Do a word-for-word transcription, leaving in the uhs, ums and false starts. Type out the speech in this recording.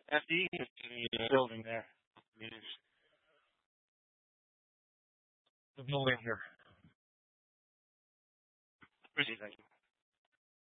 F D is the building there. I mean, it's the building here. Appreciate that.